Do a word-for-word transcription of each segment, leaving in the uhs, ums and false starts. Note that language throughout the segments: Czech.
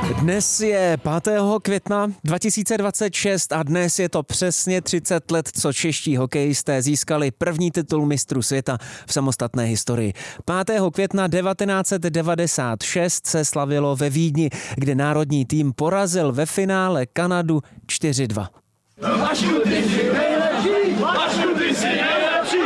Dnes je pátého května dva tisíce dvacet šest a dnes je to přesně třicet let, co čeští hokejisté získali první titul mistrů světa v samostatné historii. pátého května devatenáct set devadesát šest se slavilo ve Vídni, kde národní tým porazil ve finále Kanadu čtyři dva. Vašku, ty jsi nejlepší! Vašku, ty jsi nejlepší!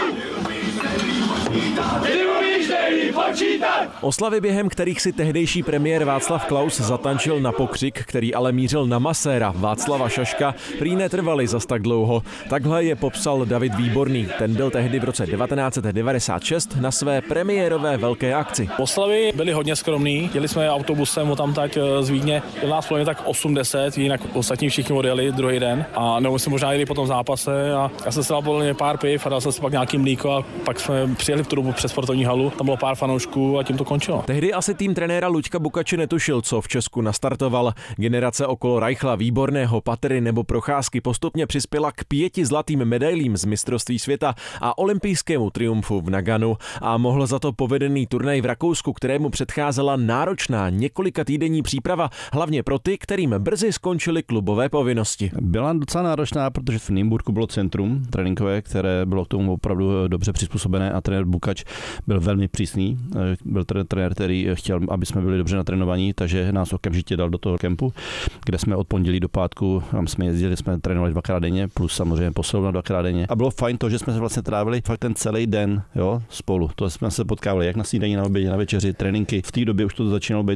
Ty umíš nejlíp počítat! Oslavy, během kterých si tehdejší premiér Václav Klaus zatančil na pokřik, který ale mířil na maséra Václava Šaška, prý netrvaly zas tak dlouho. Takhle je popsal David Výborný. Ten byl tehdy v roce devatenáct set devadesát šest na své premiérové velké akci. Oslavy byly hodně skromný. Jeli jsme autobusem tam tak z Vídně. Byl nás plně tak osmdesát, jinak ostatní všichni odjeli druhý den. A nebo jsme možná jeli po tom zápase a já jsem si dal podle mě pár piv a dal jsem si pak nějaký mlíko a pak jsme přijeli v tu dobu přes sportovní halu. Tam bylo pár fanoušků a tím to končilo. Tehdy asi tým trenéra Luďka Bukače netušil, co v Česku nastartoval. Generace okolo Reichla, Výborného, Patery nebo Procházky postupně přispěla k pěti zlatým medailím z mistrovství světa a olympijskému triumfu v Naganu a mohl za to povedený turnaj v Rakousku, kterému předcházela náročná několika týdenní příprava, hlavně pro ty, kterým brzy skončily klubové povinnosti. Byla docela náročná, protože v Nymburku bylo centrum tréninkové, které bylo k tomu opravdu dobře přizpůsobené a trenér Bukač byl velmi přísný. Byl trenér, který chtěl, aby jsme byli dobře natrénovaní, takže nás okamžitě dal do toho kempu, kde jsme od pondělí do pátku, tam jsme jezdili, jsme trénovali dvakrát denně, plus samozřejmě posilovna dvakrát denně. A bylo fajn to, že jsme se vlastně trávili fakt ten celý den, jo, spolu. To jsme se potkávali jak na snídani, na obědě, na večeři, tréninky. V té době už to začínalo být